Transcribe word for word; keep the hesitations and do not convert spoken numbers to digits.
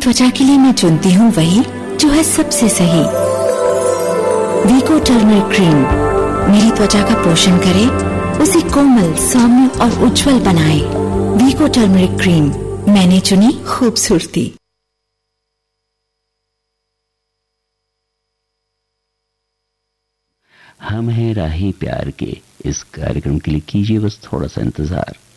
त्वचा के लिए मैं चुनती हूँ वही जो है सबसे सही। वीको टर्मरिक क्रीम मेरी त्वचा का पोषण करे, उसे कोमल, सौम्य और उज्जवल बनाए। वीको टर्मरिक क्रीम, मैंने चुनी खूबसूरती। हम हैं राही प्यार के इस कार्यक्रम के लिए कीजिए बस थोड़ा सा इंतजार।